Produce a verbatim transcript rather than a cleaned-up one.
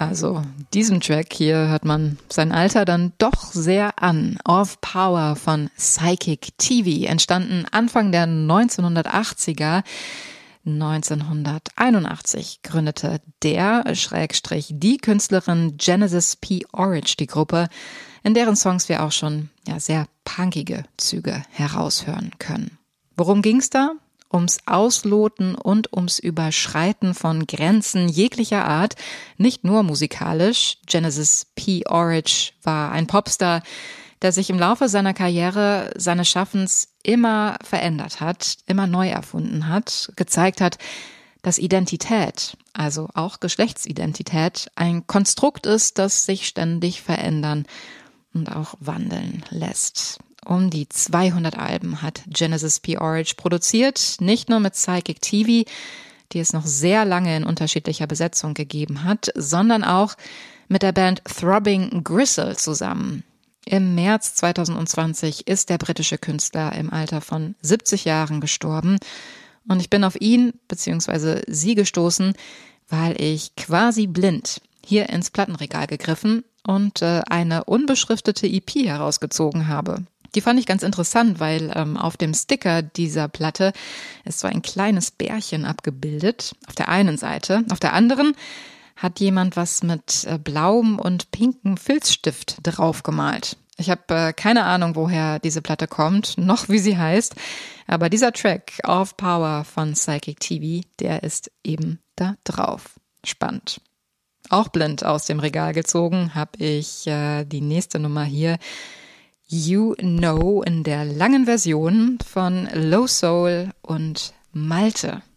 Also diesem Track hier hört man sein Alter dann doch sehr an. Off Power von Psychic T V, entstanden Anfang der neunzehnhundertachtziger. neunzehnhunderteinundachtzig gründete der, Schrägstrich, die Künstlerin Genesis P. Orridge die Gruppe, in deren Songs wir auch schon ja, sehr punkige Züge heraushören können. Worum ging's da? Ums Ausloten und ums Überschreiten von Grenzen jeglicher Art, nicht nur musikalisch. Genesis P. Orridge war ein Popstar, der sich im Laufe seiner Karriere seines Schaffens immer verändert hat, immer neu erfunden hat, gezeigt hat, dass Identität, also auch Geschlechtsidentität, ein Konstrukt ist, das sich ständig verändern und auch wandeln lässt. Um die zweihundert Alben hat Genesis P. Orridge produziert, nicht nur mit Psychic T V, die es noch sehr lange in unterschiedlicher Besetzung gegeben hat, sondern auch mit der Band Throbbing Gristle zusammen. Im März zweitausendzwanzig ist der britische Künstler im Alter von siebzig Jahren gestorben und ich bin auf ihn bzw. sie gestoßen, weil ich quasi blind hier ins Plattenregal gegriffen und äh, eine unbeschriftete E P herausgezogen habe. Die fand ich ganz interessant, weil ähm, auf dem Sticker dieser Platte ist so ein kleines Bärchen abgebildet, auf der einen Seite. Auf der anderen hat jemand was mit äh, blauem und pinkem Filzstift draufgemalt. Ich habe äh, keine Ahnung, woher diese Platte kommt, noch wie sie heißt, aber dieser Track, Off Power von Psychic T V, der ist eben da drauf. Spannend. Auch blind aus dem Regal gezogen habe ich äh, die nächste Nummer hier, You Know, in der langen Version von Low Soul und Malte.